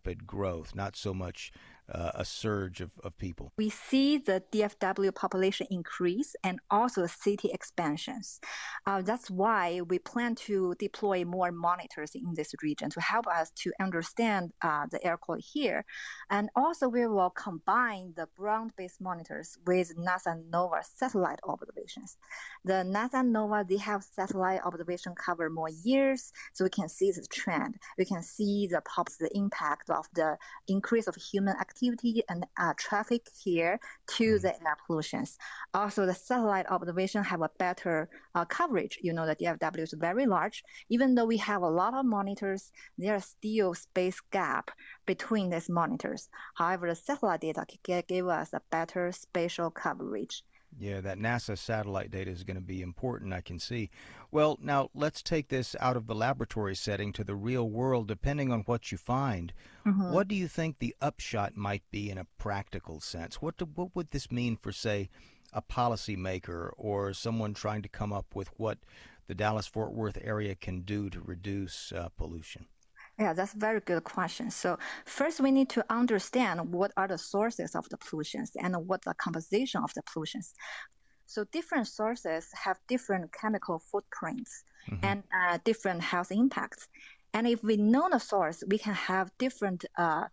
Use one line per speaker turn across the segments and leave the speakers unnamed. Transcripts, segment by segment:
rapid growth, not so much a surge of people.
We see the DFW population increase and also city expansions. That's why we plan to deploy more monitors in this region to help us to understand the air quality here. And also we will combine the ground-based monitors with NASA NOAA satellite observations. The NASA NOAA, they have satellite observation cover more years, so we can see the trend. We can see the impact of the increase of human activity and traffic here to the air pollutions. Also, the satellite observation have a better coverage. You know, the DFW is very large. Even though we have a lot of monitors, there are still space gap between these monitors. However, the satellite data can give us a better spatial coverage.
Yeah, that NASA satellite data is going to be important, I can see. Well, now let's take this out of the laboratory setting to the real world, depending on what you find. Mm-hmm. What do you think the upshot might be in a practical sense? What would this mean for, say, a policymaker or someone trying to come up with what the Dallas-Fort Worth area can do to reduce pollution?
Yeah, that's a very good question. So first, we need to understand what are the sources of the pollutions and what the composition of the pollutions. So different sources have different chemical footprints and different health impacts. And if we know the source, we can have different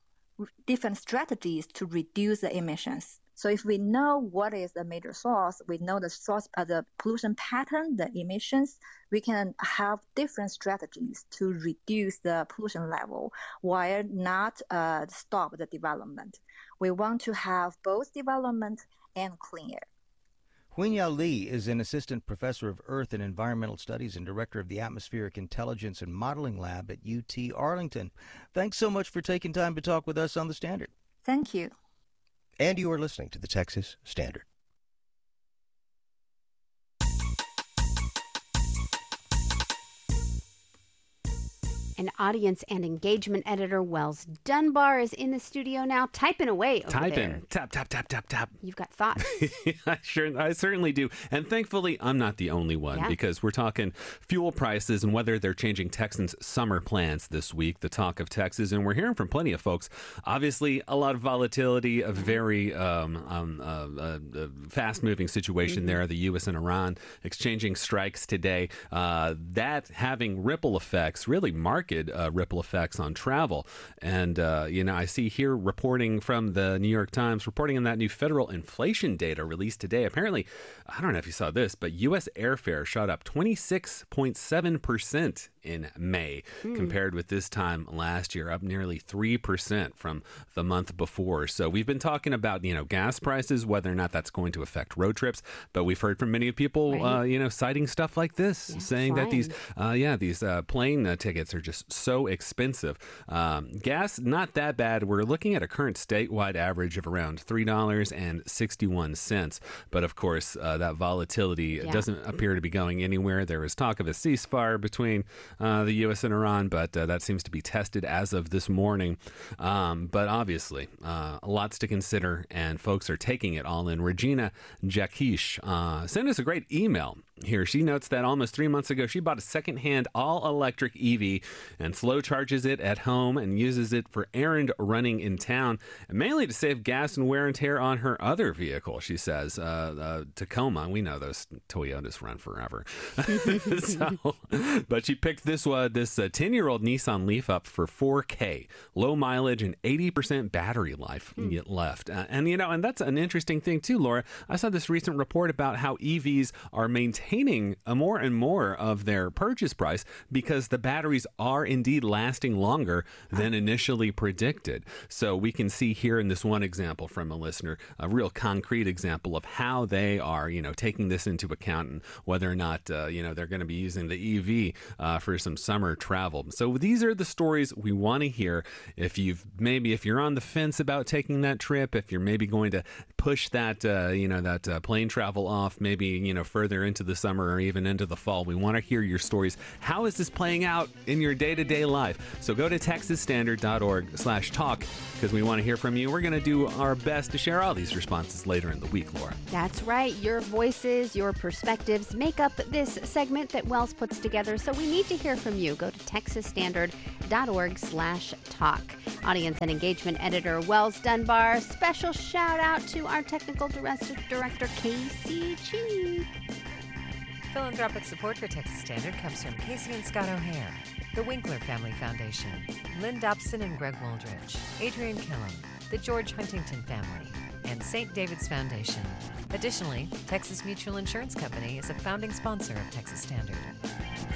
strategies to reduce the emissions. So if we know what is the major source, we know the source of the pollution pattern, the emissions, we can have different strategies to reduce the pollution level while not stop the development. We want to have both development and clean air.
Huinyao Li is an assistant professor of Earth and Environmental Studies and director of the Atmospheric Intelligence and Modeling Lab at UT Arlington. Thanks so much for taking time to talk with us on The Standard.
Thank you.
And you are listening to the Texas Standard.
And audience and engagement editor Wells Dunbar is in the studio now, typing away over there.
Tap, tap, tap, tap, tap.
You've got thoughts.
I certainly do. And thankfully, I'm not the only one because we're talking fuel prices and whether they're changing Texans' summer plans this week, the talk of Texas. And we're hearing from plenty of folks. Obviously, a lot of volatility, a very fast-moving situation there. The U.S. and Iran exchanging strikes today. That having ripple effects, really marked ripple effects on travel. And, I see here reporting from the New York Times, reporting on that new federal inflation data released today. Apparently, I don't know if you saw this, but U.S. airfare shot up 26.7% in May compared with this time last year, up nearly 3% from the month before. So we've been talking about, gas prices, whether or not that's going to affect road trips. But we've heard from many people, citing stuff like this, saying that these plane tickets are just so expensive. Gas, not that bad. We're looking at a current statewide average of around $3.61. But of course, that volatility doesn't appear to be going anywhere. There was talk of a ceasefire between the U.S. and Iran, but that seems to be tested as of this morning. But obviously, lots to consider, and folks are taking it all in. Regina Jakish sent us a great email here. She notes that almost 3 months ago, she bought a secondhand all-electric EV and slow charges it at home and uses it for errand running in town, and mainly to save gas and wear and tear on her other vehicle, she says. Tacoma, we know those Toyotas run forever. But she picked this 10-year-old Nissan Leaf up for $4,000, low mileage and 80% battery life left. And that's an interesting thing too, Laura. I saw this recent report about how EVs are maintaining more and more of their purchase price because the batteries are indeed lasting longer than initially predicted. So we can see here in this one example from a listener, a real concrete example of how they are, taking this into account and whether or not, they're going to be using the EV for some summer travel. So these are the stories we want to hear. If you're on the fence about taking that trip, if you're maybe going to push that that plane travel off, maybe further into the summer or even into the fall. We want to hear your stories. How is this playing out in your day-to-day life? So go to texasstandard.org/talk because we want to hear from you. We're going to do our best to share all these responses later in the week, Laura.
That's right. Your voices, your perspectives make up this segment that Wells puts together. So we need to hear from you. Go to texasstandard.org/talk. Audience and engagement editor Wells Dunbar. Special shout out to our technical director Casey Cheek.
Philanthropic support for Texas Standard comes from Casey and Scott O'Hare, the Winkler Family Foundation, Lynn Dobson and Greg Wooldridge, Adrian Killam, the George Huntington family, and St. David's Foundation. Additionally, Texas Mutual Insurance Company is a founding sponsor of Texas Standard.